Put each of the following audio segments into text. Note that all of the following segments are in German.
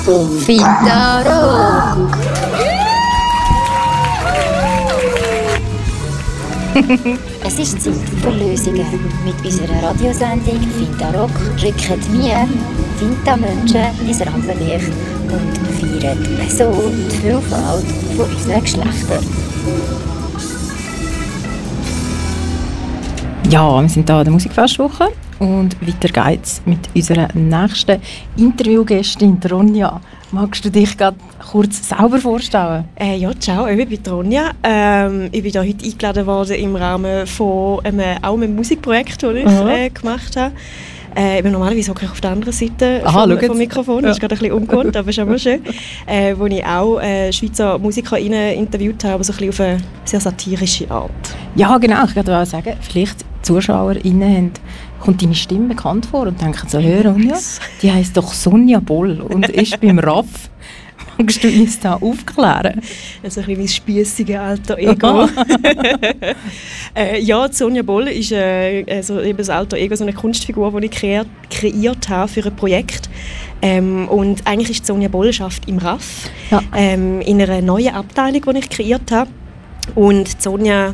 Fintaro! Es ist Zeit für Lösungen. Mit unserer Radiosendung Fintarock rücken wir Finta-Menschen ins Rampenlicht und feiern so die Vielfalt von unseren Geschlechtern. Ja, wir sind hier in der Musikfestwoche und weiter geht's mit unserer nächsten Interviewgästin Ronja. Magst du dich gerade kurz selber vorstellen? Ja, ciao, ich bin Ronja. Ich bin hier heute eingeladen worden im Rahmen von einem Musikprojekt, das ich gemacht habe. Ich bin normalerweise auch auf der anderen Seite vom Mikrofon, das ist gerade ein bisschen ungewohnt, aber ist auch schön. Wo ich auch Schweizer MusikerInnen interviewt habe, aber so ein bisschen auf eine sehr satirische Art. Ja, genau, ich wollte sagen, vielleicht ZuschauerInnen kommt deine Stimme bekannt vor und denken so, hör Ronja, die heisst doch Sonja Boll und ist beim RAF. Magst du uns da aufklären? Das ist ein bisschen mein spiessiges alter Ego. Ja, Sonja Boll ist eben das alter Ego, so eine Kunstfigur, die ich kreiert habe für ein Projekt. Und eigentlich ist Sonja Boll schafft im RAF, in einer neuen Abteilung, die ich kreiert habe. Und Sonja,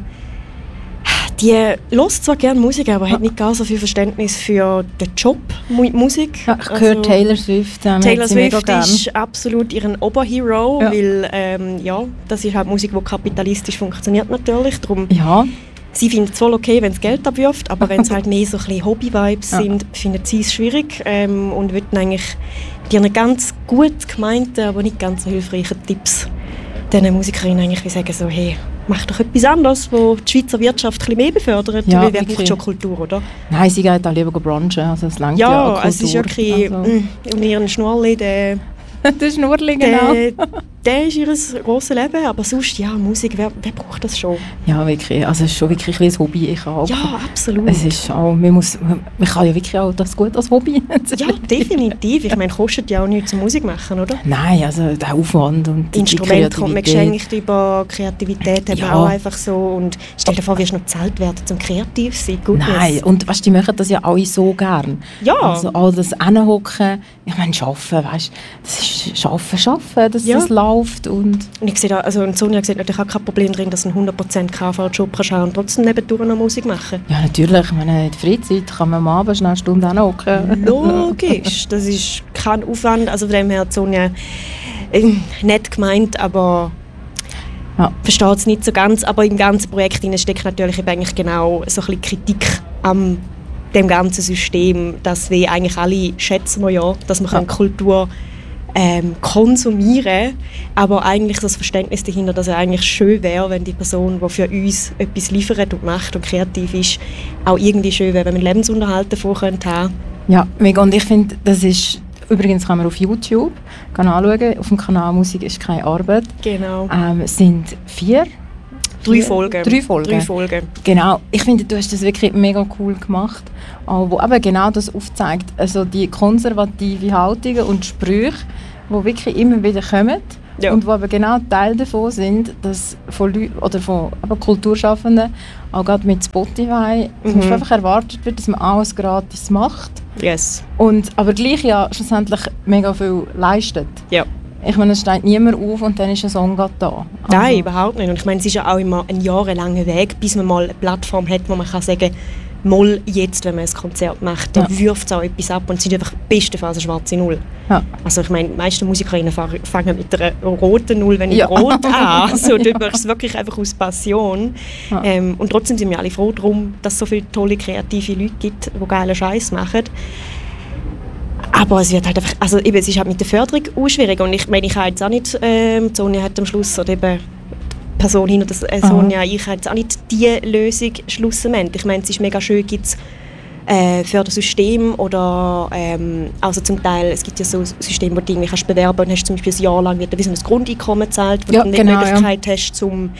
die hört zwar gerne Musik, aber hat nicht gar so viel Verständnis für den Job Musik. Ja, ich höre Taylor Swift. Taylor Swift ist absolut ihren Oberhero, weil das ist halt Musik, die kapitalistisch funktioniert natürlich. Darum, sie findet es voll okay, wenn es Geld abwirft, aber wenn es halt mehr so ein bisschen Hobby-Vibes sind, findet sie es schwierig und wird eigentlich die ganz gut gemeinten, aber nicht ganz so hilfreichen Tipps diesen Musikerinnen eigentlich wie sagen so, hey, mach doch etwas anderes, das die Schweizer Wirtschaft ein bisschen mehr befördert. Ja, weil wer braucht schon Kultur, oder? Nein, sie geht auch lieber brunchen, also es langt ja Kultur. Es ist wirklich, und ihren Schnurrli, der Schnurrli, genau. Der ist ihr grosses Leben, aber sonst, ja, Musik, wer braucht das schon? Ja, wirklich, also es ist schon wirklich ein Hobby, ich auch. Ja, absolut. Es ist auch, man kann ja wirklich auch das gut als Hobby. Ja, definitiv. Ich meine, kostet ja auch nichts zum Musik machen, oder? Nein, also der Aufwand und die Instrument kommt man geschenkt über, Kreativität hat man auch einfach so. Und stell dir vor, wirst du noch bezahlt werden zum kreativ sein. Goodness. Nein, und weißt, die machen das ja alle so gern. Ja. Also all das Hinhocken, ich meine, Arbeiten, weißt, das ist Arbeiten, dass das läuft. Und ich sehe da, also Sonja sieht natürlich auch kein Problem drin, dass ein 100% KV-Job kannst und trotzdem nebendurch noch Musik machen. Ja, natürlich. Ich meine, in der Freizeit kann man am Abend schnell eine Stunde hinhocken. Logisch. Das ist kein Aufwand. Also von dem her hat Sonja nett gemeint, aber versteht es nicht so ganz. Aber im ganzen Projekt steckt natürlich eigentlich genau so ein bisschen Kritik am dem ganzen System, dass wir eigentlich alle schätzen wir ja, dass man Kultur konsumieren, aber eigentlich das Verständnis dahinter, dass es eigentlich schön wäre, wenn die Person, die für uns etwas liefert und macht und kreativ ist, auch irgendwie schön wäre, wenn man Lebensunterhalt davon haben könnte. Ja, mega. Und ich finde, das ist, übrigens kann man auf YouTube anschauen, auf dem Kanal «Musik ist keine Arbeit». Genau. Es sind 3 Folgen. Genau. Ich finde, du hast das wirklich mega cool gemacht, wo eben genau das aufzeigt. Also die konservative Haltungen und Sprüche, die wirklich immer wieder kommen und wo aber genau Teil davon sind, dass von Leuten oder von Kulturschaffenden, auch gerade mit Spotify, einfach erwartet wird, dass man alles gratis macht. Yes. Und aber gleich ja schlussendlich mega viel leistet. Ja. Ich meine, es steht niemand auf und dann ist ein Song gerade da. Also. Nein, überhaupt nicht. Und ich meine, es ist ja auch immer ein jahrelanger Weg, bis man mal eine Plattform hat, wo man kann sagen, mal jetzt, wenn man ein Konzert macht, dann wirft es auch etwas ab und es sind einfach bestenfalls eine schwarze Null. Ja. Also ich meine, die meisten MusikerInnen fangen mit einer roten Null, wenn ich rot an. Also dort machst du es wirklich einfach aus Passion. Ja. Und trotzdem sind wir alle froh darum, dass es so viele tolle, kreative Leute gibt, die geilen Scheiß machen. Aber es wird halt einfach, also eben, es ist halt mit der Förderung auch schwierig und ich meine, ich habe jetzt auch nicht, Sonja hat am Schluss, oder eben die Person hinter das Sonja, ich habe jetzt auch nicht die Lösung schlussendlich. Ich meine, es ist mega schön, gibt es Fördersystem oder also zum Teil, es gibt ja so Systeme, wo du irgendwie kannst bewerben und hast zum Beispiel ein Jahr lang wird wie so ein Grundeinkommen gezahlt, wo du die Möglichkeit hast, zum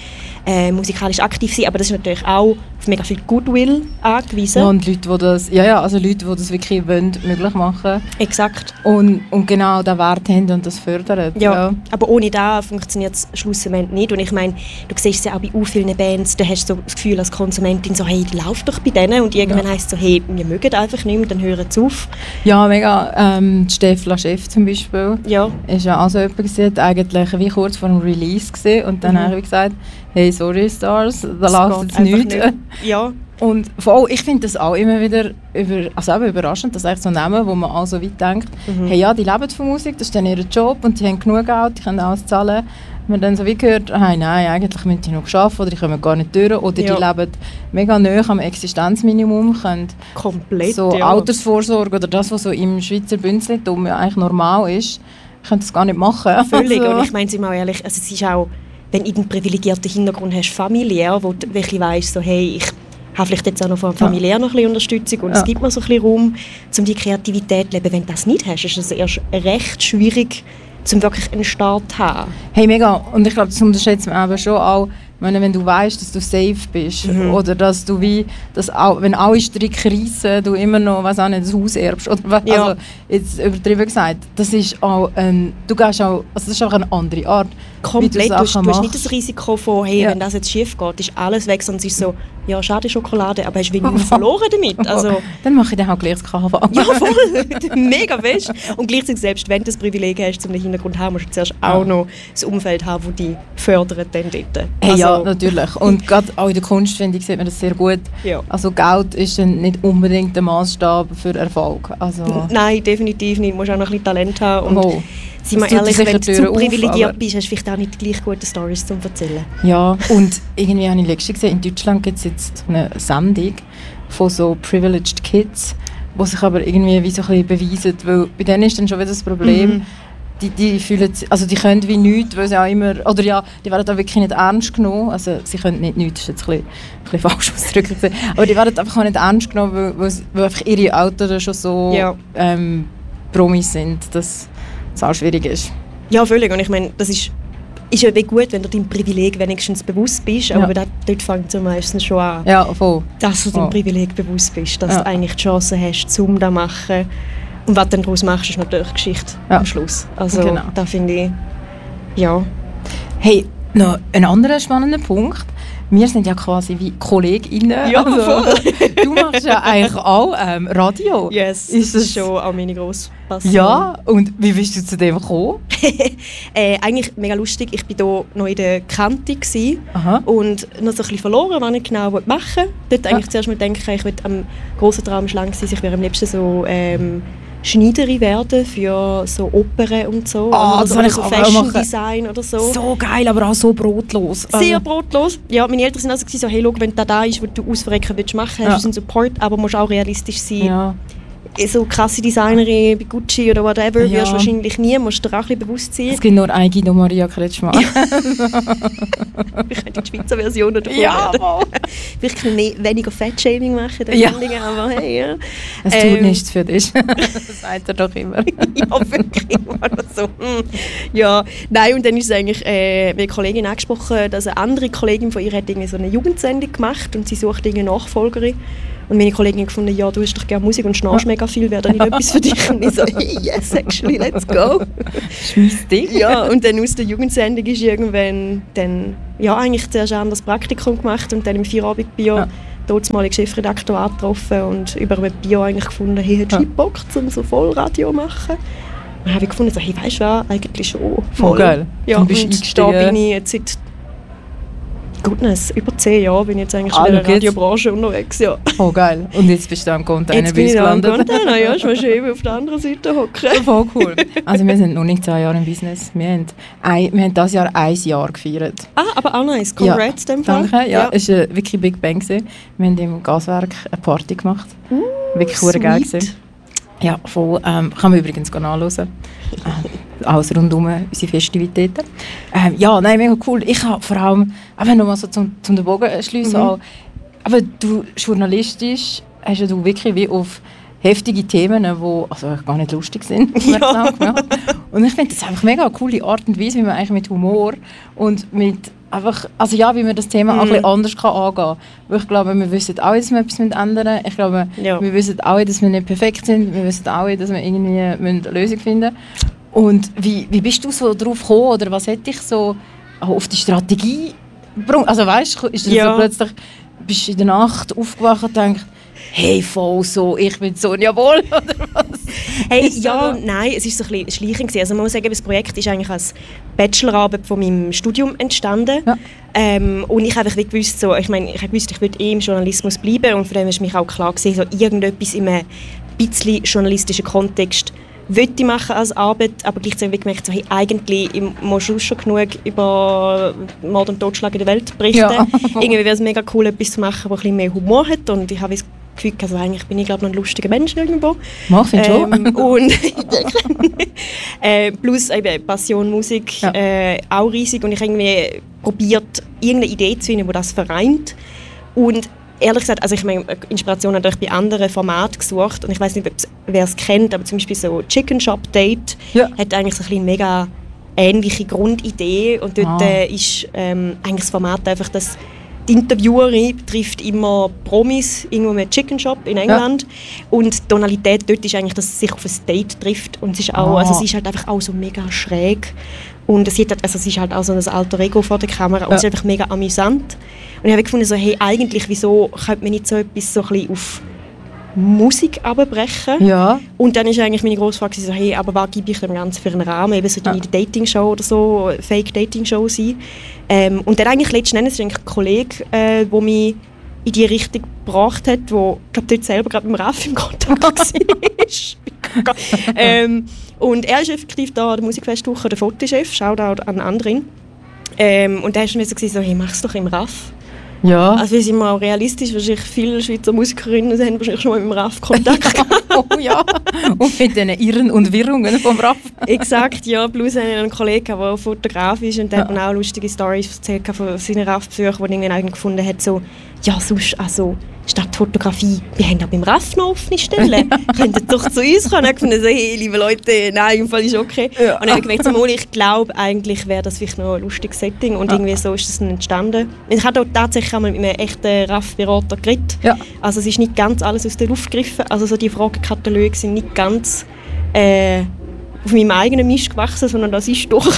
musikalisch aktiv sein, aber das ist natürlich auch auf mega viel Goodwill angewiesen. Ja, und Leute, die das, also Leute, die das wirklich wollen, möglich machen. Exakt. Und genau den Wert haben und das fördern. Ja, aber ohne das funktioniert es schlussendlich nicht. Und ich meine, du siehst es ja auch bei vielen Bands, da hast du so das Gefühl als Konsumentin so, hey, lauf doch bei denen. Und irgendwann heisst es so, hey, wir mögen einfach nicht mehr, dann hören sie auf. Ja, mega. Steff Lachef zum Beispiel. Ja. Ist ja auch so jemand gewesen, eigentlich wie kurz vor dem Release gewesen. Und dann habe ich gesagt, hey, sorry Stars, da läuft jetzt nichts. Ja. Und voll, ich finde das auch immer wieder überraschend, dass eigentlich so Namen, wo man auch so weit denkt, hey, ja, die leben von Musik, das ist dann ihr Job und die haben genug Geld, die können alles zahlen. Man dann so wie gehört, hey, nein, eigentlich müssen die noch arbeiten oder die kommen gar nicht durch oder die leben mega nahe am Existenzminimum, können komplett, so Altersvorsorge oder das, was so im Schweizer Bünzlitum ja eigentlich normal ist, können das gar nicht machen. Völlig, und ich meine es mal ehrlich, also es ist auch, wenn du einen privilegierten Hintergrund hast, familiär, wo du wirklich weißt, so, hey, ich habe vielleicht jetzt auch noch familiär noch ein bisschen Unterstützung und es gibt mir so ein bisschen Raum, um die Kreativität zu leben. Wenn du das nicht hast, ist es erst recht schwierig, um wirklich einen Start zu haben. Hey, mega. Und ich glaube, das unterschätzt man eben schon auch, wenn du weißt, dass du safe bist oder dass du dass auch, wenn alle Stricke reissen, du immer noch, weiss auch nicht, das Haus erbst oder was, also jetzt übertrieben gesagt, das ist auch du gehst auch, also das ist auch eine andere Art. Komplett, du hast nicht das Risiko von, hey, wenn das jetzt schief geht, ist alles weg, sondern es ist so, ja, schade Schokolade, aber hast du wenig verloren damit. Also, dann mache ich dann auch gleich das KV. Ja, voll, mega fest. Und gleichzeitig, selbst wenn du das Privileg hast, um den Hintergrund zu haben, musst du zuerst auch noch das Umfeld haben, das dich fördert dann dort. Hey, also, ja, natürlich. Und gerade auch in der Kunst, finde ich, sieht man das sehr gut. Ja. Also Geld ist dann nicht unbedingt der Maßstab für Erfolg. Also, nein, definitiv nicht. Du musst auch noch ein bisschen Talent haben. Und seien wir ehrlich, wenn du zu privilegiert bist, hast du vielleicht auch nicht gleich gute Storys zu erzählen. Ja, und irgendwie habe ich letztens gesehen, in Deutschland gibt es jetzt eine Sendung von so Privileged Kids, die sich aber irgendwie wie so ein bisschen beweisen, weil bei denen ist dann schon wieder das Problem, die fühlen, also die können wie nichts, weil sie auch immer, oder ja, die werden auch wirklich nicht ernst genommen, also sie können nicht nichts, das ist jetzt ein bisschen falsch ausgedrückt, aber die werden einfach auch nicht ernst genommen, weil einfach ihre Eltern schon so Promis sind, dass es auch schwierig ist. Ja, völlig. Und ich meine, das ist ja gut, wenn du deinem Privileg wenigstens bewusst bist, aber dort fängt es meistens schon an, dass du deinem Privileg bewusst bist, dass du eigentlich die Chance hast, um das zu machen. Und was du dann daraus machst, ist natürlich Geschichte am Schluss. Also da finde ich, ja. Hey, noch ein anderer spannender Punkt. Wir sind ja quasi wie KollegInnen. Ja, voll. Du machst ja eigentlich auch Radio. Yes, das ist schon auch meine grosse Passion. Ja, und wie bist du zu dem gekommen? Eigentlich mega lustig. Ich war hier noch in der Kante und noch so ein bisschen verloren, was ich genau machen wollte. Dort eigentlich zuerst mal denken, ich wollte am grossen Traum schlank sein. Ich wäre am liebsten so Schneiderin werden für so Opern und so. Oder so Fashion Design oder so. So geil, aber auch so brotlos. Sehr brotlos. Ja, meine Eltern waren also so, hey, schau, wenn da ist, was du ausverrecken willst machen, hast du einen Support, aber musst auch realistisch sein. Ja. So krasse Designerin bei Gucci oder whatever wirst du wahrscheinlich nie, musst du dir auch ein bisschen bewusst sein. Es gibt nur eine Guido Maria Kretschmann. Ich könnte die Schweizer Version davon werden. Vielleicht weniger Fat-Shaming machen, aber hey, ja. Es tut nichts für dich. Das sagt er doch immer. Ja, wirklich. So. Ja, nein, und dann ist es eigentlich eine Kollegin angesprochen, dass eine andere Kollegin von ihr hat so eine Jugendsendung gemacht und sie sucht eine Nachfolgerin. Und meine Kollegin hat gefunden, ja, du hast doch gerne Musik und schnarchst mega viel, wäre da nicht etwas für dich? Und ich so, hey, yes, actually, let's go. Schmeiss dich. Ja, und dann aus der Jugendsendung ist irgendwann dann, eigentlich zuerst ein anderes Praktikum gemacht und dann im Feierabend-Bio dort mal den Chefredaktor angetroffen und über ein Bio eigentlich gefunden, hey, hättest du nicht Bock, um so Vollradio zu machen? Und dann habe ich gefunden, so, hey, weißt du was, eigentlich schon voll. Oh, geil. Ja, und da bin ich jetzt seit über 10 Jahre bin ich jetzt eigentlich in der Radiobranche unterwegs. Ja. Oh geil. Und jetzt bist du am Container bei uns gelandet? Jetzt bin ich am Container, ja. Ich muss eben auf der anderen Seite hocken. Voll cool. Also wir sind noch nicht 10 Jahre im Business. Wir haben dieses Jahr 1 Jahr gefeiert. Ah, aber auch nice. Congrats in dem Fall. Danke. Ja, es war wirklich Big Bang. Wir haben im Gaswerk eine Party gemacht. Wirklich cool geil gewesen. Ja, voll. Kann man übrigens nachhören. Alles rundum unsere Festivitäten. Mega cool. Ich habe vor allem, noch mal so zum den Bogen schliessen, aber du journalistisch hast ja du wirklich wie auf heftige Themen, die also gar nicht lustig sind. Und Und ich finde das einfach mega eine coole Art und Weise, wie man eigentlich mit Humor und mit einfach, also ja, wie man das Thema auch ein bisschen anders kann angehen kann. Weil ich glaube, wir wissen alle, dass wir etwas ändern müssen. Ich glaube, wir wissen alle, dass wir nicht perfekt sind. Wir wissen alle, dass wir irgendwie eine Lösung finden müssen. Und wie bist du so drauf gekommen, oder was hat dich so auf die Strategie gebracht? Also weißt du, ist das so plötzlich, bist du in der Nacht aufgewacht und denkst, hey, voll so, ich bin Sonja Wohl, oder was? Hey, nein, es war so ein bisschen schleichend. Also man muss sagen, das Projekt ist eigentlich als Bachelorarbeit von meinem Studium entstanden. Ja. Und ich habe einfach gewusst, ich wusste, ich würde im Journalismus bleiben, und von dem war für mich auch klar gewesen, so irgendetwas in einem bisschen journalistischen Kontext wollte ich machen als Arbeit, aber gleichzeitig gemerkt, so, hey, eigentlich muss schon genug über Mord und Totschlag in der Welt berichten. Ja. Irgendwie wäre es mega cool, etwas zu machen, das ein bisschen mehr Humor hat, und ich habe das Gefühl, also eigentlich bin ich, glaube noch ein lustiger Mensch irgendwo. Mach ich schon. Und plus eben Passion, Musik, auch riesig, und ich habe irgendwie probiert, irgendeine Idee zu finden, die das vereint. Und ehrlich gesagt, also ich meine, Inspiration habe ich bei anderen Formaten gesucht, und ich weiß nicht, wer es kennt, aber zum Beispiel so Chicken Shop Date hat eigentlich so eine mega ähnliche Grundidee, und dort ist eigentlich das Format einfach, dass die Interviewerin trifft immer Promis irgendwo mit Chicken Shop in England, und die Tonalität dort ist eigentlich, dass sie sich auf ein Date trifft, und sie ist auch, also sie ist halt einfach auch so mega schräg, und sie ist halt auch so ein alter Ego vor der Kamera, und es ist einfach mega amüsant. Und ich habe gefunden, so, hey, eigentlich, wieso könnte man nicht so etwas so ein bisschen auf Musik abbrechen? Ja. Und dann ist eigentlich meine grosse Frage so, hey, aber was gebe ich dem Ganzen für einen Rahmen? Eben so eine Dating-Show oder so, Fake-Dating-Show sein. Und dann eigentlich letzten Endes ist eigentlich ein Kollege, der mich in die Richtung gebracht hat, der, glaube dort selber gerade mit dem Raff im Kontakt war. Und er ist effektiv da an der Musikfestwoche der Fotochef, Shoutout an anderen. Und er war mir so, hey, mach es doch im Raff. Ja. Also wir sind mal auch realistisch, wahrscheinlich viele Schweizer Musikerinnen haben wahrscheinlich schon mal mit dem Raff Kontakt gehabt. Oh ja, und mit den Irren und Wirrungen vom Raff. Exakt, ja. Plus einen Kollegen, der Fotograf ist, und der hat mir auch lustige Storys erzählt von seinen Raff-Besuchen, wo er irgendwann gefunden hat, so, ja, sonst, also, statt Fotografie, wir haben auch beim Raff noch offene Stellen. Könntet doch zu uns kommen. Und ich so, hey, liebe Leute, nein, im Fall ist okay. Ja. Und dann habe ich gemerkt, so, ich glaube, eigentlich wäre das vielleicht noch ein lustiges Setting, und irgendwie so ist das dann entstanden. Ich habe auch tatsächlich einmal mit einem echten Raff-Berater geredet. Ja. Also es ist nicht ganz alles aus der Luft gegriffen. Also so die Fragenkataloge sind nicht ganz auf meinem eigenen Mist gewachsen, sondern das ist doch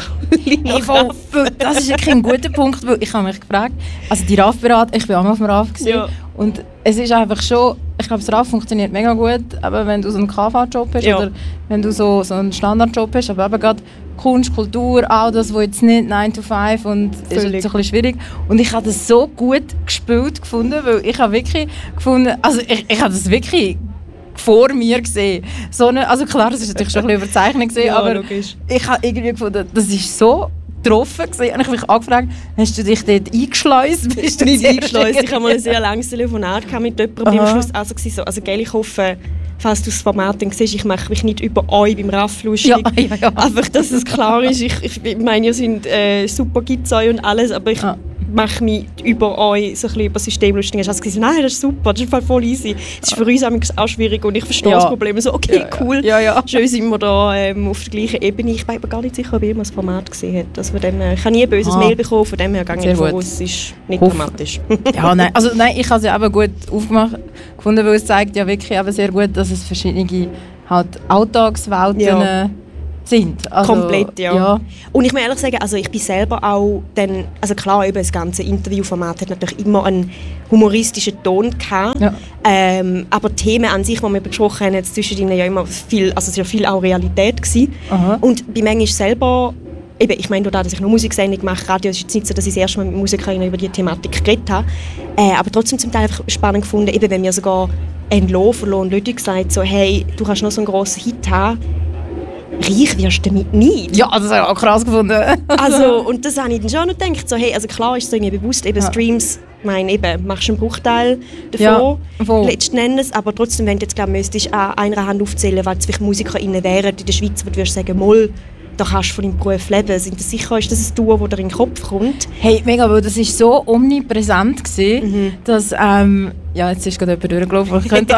das ist wirklich ein guter Punkt, weil ich habe mich gefragt, also die RAF-Beratung, ich war auch mal auf dem RAF und es ist einfach schon, ich glaube, das RAF funktioniert mega gut, aber wenn du so einen KV-Job hast oder wenn du so einen Standardjob hast, aber eben gerade Kunst, Kultur, all das, was jetzt nicht 9 to 5 und ist jetzt so ein bisschen schwierig. Und ich habe das so gut gespielt gefunden, weil ich habe wirklich gefunden, also ich habe das wirklich vor mir gesehen. So eine, also klar, das ist natürlich schon ein bisschen überzeichnet gesehen, aber logisch. Ich habe irgendwie gefunden, das ist so getroffen gesehen. Und ich habe mich angefragt, hast du dich dort eingeschleust? Bist du nicht eingeschleust? Ich habe mal ein sehr langes Telefonat mit jemandem, und am Schluss also gell, ich hoffe, falls du das Format dann siehst, ich mache mich nicht über euch beim Raff lustig. Ja. Einfach, dass es klar ist. Ich meine, ihr seid super Gizoi und alles, aber ich mache mich über euch so ein bisschen über System lustig. Also gesagt, nein, das ist super, das ist voll easy. Das ist für uns auch schwierig, und ich verstehe das Problem. So, okay, cool, schön sind wir da auf der gleichen Ebene. Ich bin aber gar nicht sicher, ob ihr das Format gesehen habt. Also von dem her, ich habe nie ein böses Mail bekommen, von dem her gehe ich davon aus, es ist nicht dramatisch. Ja, nein, ich habe es ja eben gut gefunden, weil es zeigt ja wirklich eben sehr gut, dass es verschiedene halt Alltagswelten sind. Also, komplett, ja. Und ich muss ehrlich sagen, also ich bin selber auch dann, also klar, eben das ganze Interviewformat hat natürlich immer einen humoristischen Ton gehabt, aber Themen an sich, die wir besprochen haben, jetzt zwischen ihnen ja immer viel, also es war ja viel auch Realität gewesen. Und bei manchmal selber, eben, ich meine, dadurch, dass ich noch Musiksendung mache, Radio, ist jetzt nicht so, dass ich das erste Mal mit Musikerinnen über die Thematik geredet habe, aber trotzdem zum Teil einfach spannend gefunden, eben wenn mir sogar ein von Ludwig sagt, so, hey, du kannst noch so einen grossen Hit haben, reich wirst du damit nicht. Ja, das habe ich auch krass gefunden. Also, und das habe ich dann schon noch gedacht. So, hey, also klar ist es irgendwie bewusst, eben Streams, ich meine, eben, machst du einen Bruchteil davon, letzten Endes, aber trotzdem, wenn du jetzt, glaube ich, müsstest an einer Hand aufzählen, weil es vielleicht MusikerInnen wären in der Schweiz, wo du würdest sagen, moll, da kannst du von deinem Beruf leben. Ist das ein Duo, das dir in den Kopf kommt? Hey, mega, weil das war so omnipräsent gewesen, dass, jetzt ist gerade jemand durchgelaufen, ich könnte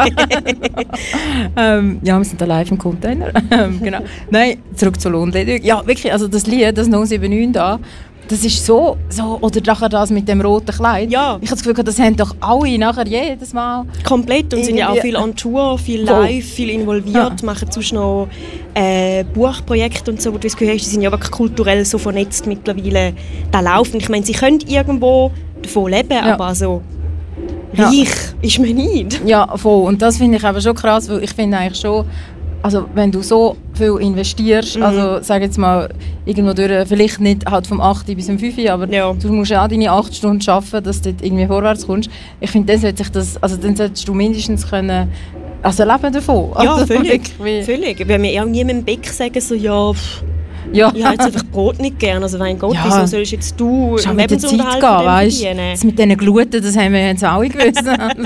wir sind da live im Container. Genau. Nein, zurück zu Lohnledig. Ja, wirklich, also das Lied, das 079 da, das ist so, oder nachher das mit dem roten Kleid. Ja. Ich habe das Gefühl, das haben doch alle nachher jedes Mal. Komplett, und sind ja auch viel on Tour, viel live, viel involviert, machen sonst noch Buchprojekte und so, wo du das Gefühl hast, die sind ja wirklich kulturell so vernetzt mittlerweile, da laufen. Ich meine, sie können irgendwo davon leben, aber also reich ist man nicht. Ja, voll. Und das finde ich aber schon krass, weil ich finde eigentlich schon, also wenn du so viel investierst, also sag jetzt mal irgendwo durch, vielleicht nicht halt vom 8 bis um 5, aber du musst ja auch deine 8 Stunden arbeiten, dass du dort irgendwie vorwärts kommst. Ich finde, dann solltest du mindestens können, also leben davon. Ja, also völlig. Wenn wir auch niemandem im Beck sagen, so ich habe jetzt einfach Brot nicht gern. Also mein Gott, wieso sollst jetzt du im Lebensunterhalt verdienen? Das mit diesen Gluten, das haben wir jetzt alle gewusst.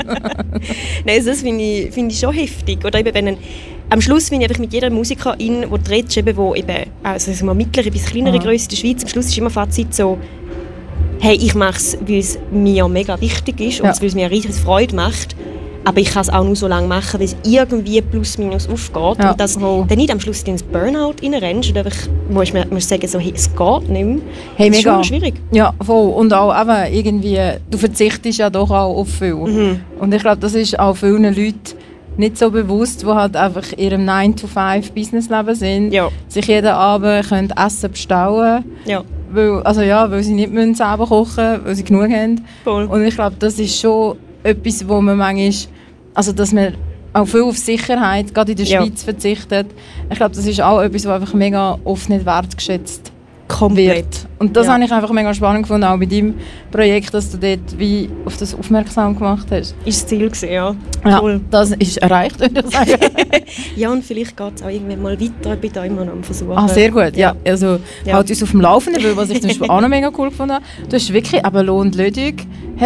Nein, das finde ich schon heftig. Oder eben, am Schluss finde ich mit jeder Musikerin, die du redest, also mittlere bis kleinere Größe in der Schweiz, am Schluss ist immer Fazit so, hey, ich mache es, weil es mir mega wichtig ist und weil es mir eine riesige Freude macht. Aber ich kann es auch nur so lange machen, weil es irgendwie plus minus aufgeht. Und dass dann nicht am Schluss ins Burnout reinrennst und einfach musst sagen, so, hey, es geht nicht mehr. Hey, das ist mega schon schwierig. Ja, voll. Und auch eben irgendwie, du verzichtest ja doch auch auf viel. Und ich glaube, das ist auch vielen Leuten nicht so bewusst, die halt einfach in ihrem 9-to-5-Businessleben sind, sich jeden Abend können Essen bestellen können. Weil sie nicht selber kochen müssen, weil sie genug haben. Voll. Und ich glaube, das ist schon etwas, wo man manchmal, also dass man auch viel auf Sicherheit, gerade in der Schweiz, verzichtet. Ich glaube, das ist auch etwas, was einfach mega oft nicht wertgeschätzt wird. Und das habe ich einfach mega spannend gefunden, auch bei deinem Projekt, dass du dort wie auf das aufmerksam gemacht hast. Ist das Ziel gewesen, ja. Cool. Das ist erreicht, würde ich sagen. Ja, und vielleicht geht es auch irgendwann mal weiter. Ich bin da immer noch am Versuchen. Sehr gut. Ja. Also halt uns auf dem Laufenden, weil was ich zum Beispiel auch noch mega cool gefunden habe, du hast wirklich aber Lohn Lödig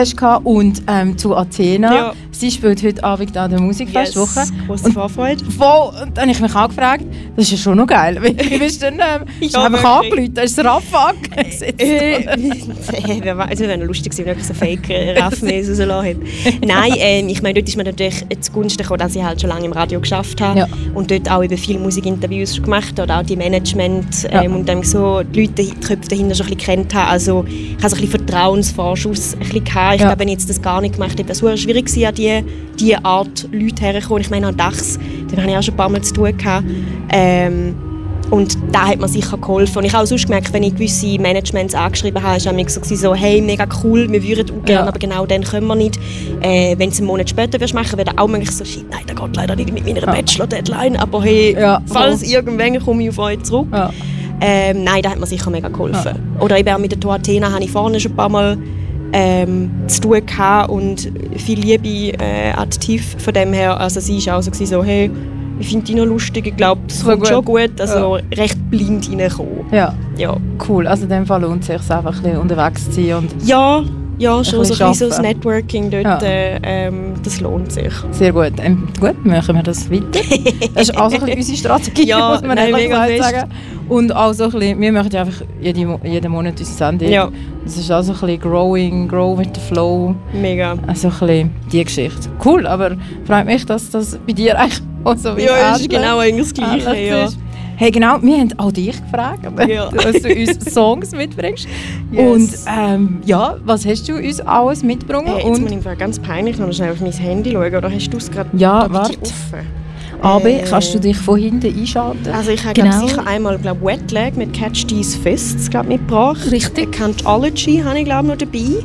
und zu Athena. Ja. Sie spielt heute Abend an der Musikfestwoche. Yes, grosse Vorfreude. Und dann habe ich mich auch gefragt, das ist ja schon noch geil. Wie bist du denn? Ich habe mich angerufen, da ist das Raff angesetzt. Es wäre lustig gewesen, wenn ich so Fake-Raff rausgelassen hätte. Nein, ich meine, dort ist mir natürlich zugunsten gekommen, dass ich halt schon lange im Radio geschafft habe und dort auch über viele Musikinterviews gemacht habe, oder auch die Management und dann so die Leute, die Köpfe dahinter schon ein bisschen kennt habe. Also ich habe so ein bisschen Vertrauensvorschuss ein bisschen gehabt. Ich glaube, wenn ich jetzt das gar nicht gemacht hätte, wäre es schwierig gewesen, an diese Art Leute herzukommen. Ich meine, an DAX, den habe ich auch schon ein paar Mal zu tun gehabt. Und da hat mir sicher geholfen. Und ich habe auch sonst gemerkt, wenn ich gewisse Managements angeschrieben habe, war es so, hey, mega cool, wir würden auch gerne, aber genau dann können wir nicht. Wenn du es einen Monat später machen würdest, wäre auch manchmal so, shit, nein, das geht leider nicht mit meiner Bachelor-Deadline, aber hey, falls irgendwann komme ich auf euch zurück. Ja. Nein, da hat mir sicher mega geholfen. Ja. Oder eben auch mit der Tour Athena habe ich vorne schon ein paar Mal zu tun gehabt und viel Liebe aktiv von dem her. Also sie war auch so, hey, ich finde die noch lustig, ich glaube, das kommt schon gut. Also recht blind reinkommen. Ja, cool. Also in dem Fall lohnt es sich einfach ein bisschen unterwegs zu sein. Und ja, schon so ein bisschen das Networking dort, das lohnt sich. Sehr gut. Gut, machen wir das weiter. Das ist auch so ein bisschen unsere Strategie, muss man mega sagen. Und auch so ein bisschen, wir machen ja einfach jeden Monat unsere Sendung. Ja. Das ist auch so ein bisschen grow with the flow. Mega. Also ein bisschen die Geschichte. Cool, aber freut mich, dass das bei dir eigentlich auch so wie das ist genau eigentlich das Gleiche. Ja. Hey, genau, wir haben auch dich gefragt, dass du uns Songs mitbringst. Yes. Und was hast du uns alles mitgebracht? Jetzt muss ich ganz peinlich noch schnell auf mein Handy schauen, oder hast du es gerade offen? Aber kannst du dich von hinten einschalten? Also ich habe sicher einmal Wetlag mit Catch These Fists mitgebracht. Richtig. Countology habe ich noch dabei.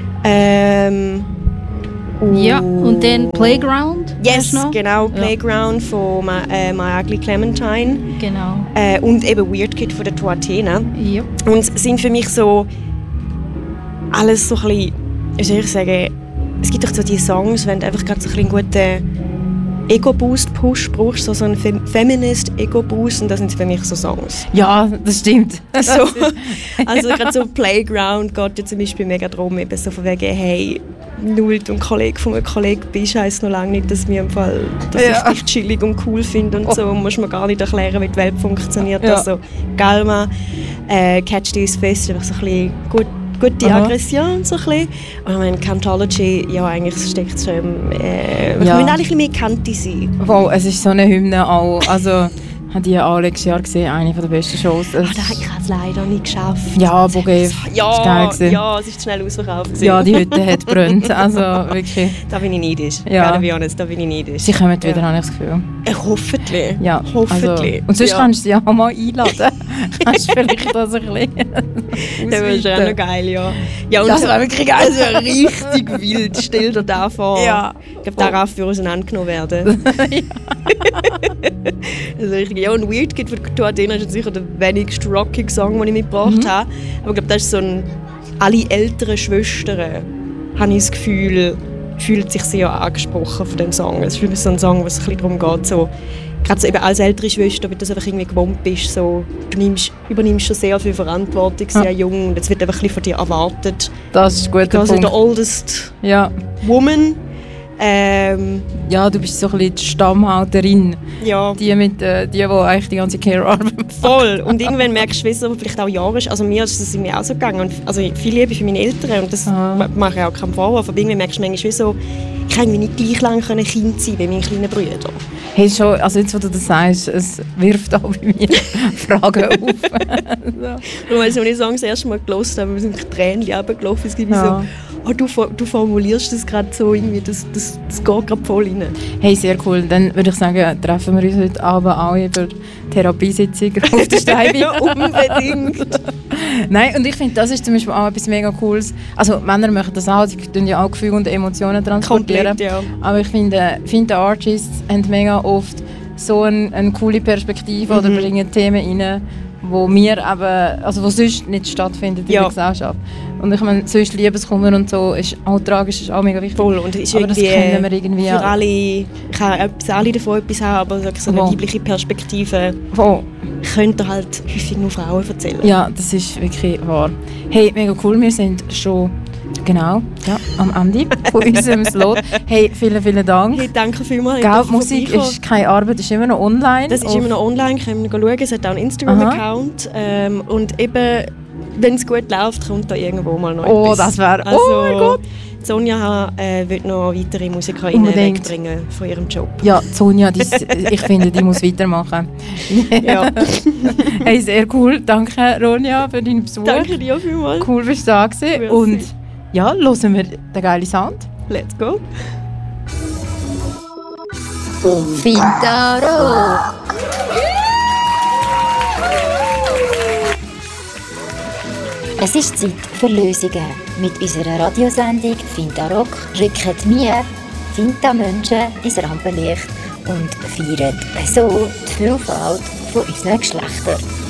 Und dann Playground. Yes, genau, Playground von My Ugly Clementine. Genau. Und eben Weird Kid von der Tour Athena. Yep. Und es sind für mich so alles so ein bisschen, wie soll ich sagen, es gibt doch so die Songs, wenn du einfach gerade so ein bisschen Ego-Boost-Push brauchst, so einen Feminist-Ego-Boost, und das sind für mich so Songs. Ja, das stimmt. So, also gerade so Playground geht ja zum Beispiel mega darum, eben so von wegen, hey, nur du ein Kollege von einem Kollegen bist, heisst noch lange nicht, dass ich dich chillig und cool finde und so. Muss mir gar nicht erklären, wie die Welt funktioniert. Ja. Also Galma, Catch This Fest, einfach so ein bisschen gute Aggression, so ein bisschen. Und ich meine, Cantology, ja, eigentlich steckt es schon wir müssen eigentlich ein bisschen mehr Kante sein. Wow, es ist so eine Hymne auch. Also, habe die auch letztes Jahr gesehen, eine der besten Shows. Da habe ich es leider nicht geschafft. Ja, Bogev, ja, es ist schnell ausverkauft. Ja, die Hütte hat gebrannt, also wirklich. Da bin ich neidisch, ja. Da bin ich neidisch. Sie kommen wieder, habe ich das Gefühl. Hoffentlich. Ja, hoffentlich. Also, und sonst kannst du sie auch mal einladen. Kannst du vielleicht das ein bisschen das wäre auch noch geil, ja. Und das wäre wirklich geil. Also richtig wild, stell dir das vor. Ja. Ich glaube, darauf würde auseinandergenommen werden. Also richtig, ja, und Weird Kid für Tuatena ist sicher der wenigste rockige Song, den ich mitgebracht habe. Aber ich glaube, das ist so ein... Alle älteren Schwestern, habe ich das Gefühl, fühlen sich sehr angesprochen von dem Song. Es ist so ein Song, wo es ein bisschen darum geht, so, gerade so eben als ältere Schwester, wenn du das einfach irgendwie gewohnt bist, so, du übernimmst schon sehr viel Verantwortung, sehr jung, und jetzt wird einfach ein bisschen von dir erwartet. Das ist ein guter Punkt. The oldest woman. Ja, du bist so ein bisschen die Stammhalterin. Ja. Die eigentlich die ganze Care-Arbeit macht. Voll. Und irgendwann merkst du, dass vielleicht auch Jahre ist. Also mir ist das irgendwie auch so gegangen. Und, also viel Liebe für meine Eltern, und das mache ich auch keinen Vorwurf. Aber irgendwie merkst du manchmal so, ich kann nicht gleich lange Kind sein wie meine kleinen Brüder. Hey, schon, also jetzt, wo du das sagst, es wirft auch bei mir Fragen auf. So. Und als ich den Song das erste Mal gehört habe, wir sind Tränen runtergelaufen. Es gibt so, du formulierst das gerade so, irgendwie, das geht gerade voll rein. Hey, sehr cool. Dann würde ich sagen, treffen wir uns heute Abend auch über Therapiesitzung auf der Steibe. Ja, unbedingt. Nein, und ich finde, das ist zum Beispiel auch etwas mega Cooles. Also Männer machen das auch, sie tun ja auch Gefühle und Emotionen transportieren. Komplett, ja. Aber ich finde Artists haben mega oft so eine coole Perspektive oder bringen Themen rein, wo wo sonst nicht stattfinden in der Gesellschaft. Und ich meine, sonst Liebeskummer und so ist auch tragisch, ist auch mega wichtig. Voll, und ist aber das kennen wir irgendwie für alle, ich kann alle davon etwas haben, aber so eine weibliche Perspektive könnt ihr halt häufig nur Frauen erzählen. Ja, das ist wirklich wahr. Hey, mega cool, wir sind schon am Ende von unserem Slot. Hey, vielen Dank. Hey, danke vielmals. Musik ist keine Arbeit, ist immer noch online. Das ist immer noch online, können wir schauen. Es hat auch einen Instagram-Account. Und eben, wenn es gut läuft, kommt da irgendwo mal noch etwas. Das wäre... Also, oh mein Gott! Sonja will noch weitere MusikerInnen wegbringen von ihrem Job. Ja, Sonja, ich finde, die muss weitermachen. Ja. Hey, sehr cool. Danke, Ronja, für deinen Besuch. Danke dir vielmals. Cool, bist du da gewesen. Und ja, hören wir den geilen Sound. Let's go. Fintaro. Es ist Zeit für Lösungen. Mit unserer Radiosendung Fintarock rücken wir Finta-Menschen ins Rampenlicht und feiern so die Vielfalt von unseren Geschlechtern.